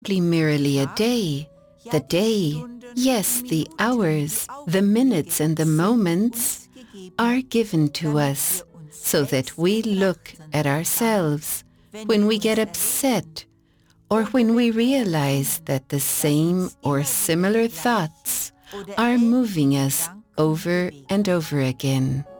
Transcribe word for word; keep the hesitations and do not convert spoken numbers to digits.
merely a day. The day, yes, the hours, the minutes and the moments are given to us so that we look at ourselves when we get upset or when we realize that the same or similar thoughts are moving us over and over again.